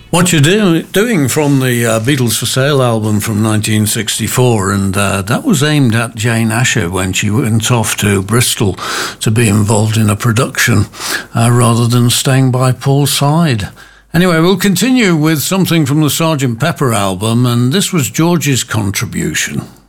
What you're doing from the Beatles for Sale album from 1964, and that was aimed at Jane Asher when she went off to Bristol to be involved in a production rather than staying by Paul's side. Anyway, we'll continue with something from the Sgt. Pepper album, and this was George's contribution.